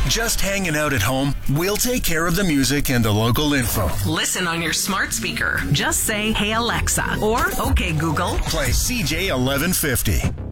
Just hanging out at home? We'll take care of the music and the local info. Listen on your smart speaker. Just say, "Hey Alexa," or "Okay Google." Play CJ 1150.